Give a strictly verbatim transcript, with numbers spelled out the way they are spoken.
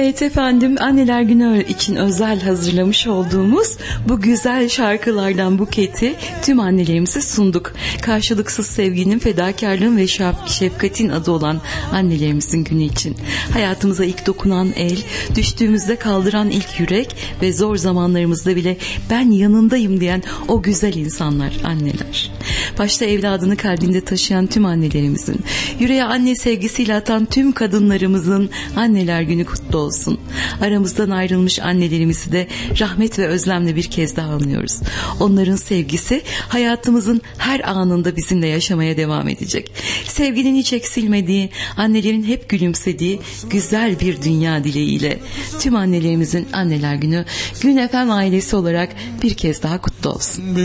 Evet efendim, Anneler Günü için özel hazırlamış olduğumuz bu güzel şarkılardan buketi tüm annelerimize sunduk. Karşılıksız sevginin, fedakarlığın ve şefkatin adı olan annelerimizin günü için. Hayatımıza ilk dokunan el, düştüğümüzde kaldıran ilk yürek ve zor zamanlarımızda bile ben yanındayım diyen o güzel insanlar, anneler. Başta evladını kalbinde taşıyan tüm annelerimizin, yüreğe anne sevgisiyle atan tüm kadınlarımızın Anneler Günü kutlu olsun. Aramızdan ayrılmış annelerimizi de rahmet ve özlemle bir kez daha anıyoruz. Onların sevgisi hayatımızın her anında bizimle yaşamaya devam edecek. Sevginin hiç eksilmediği, annelerin hep gülümsediği güzel bir dünya dileğiyle tüm annelerimizin Anneler Günü Gün F M ailesi olarak bir kez daha kutlu olsun.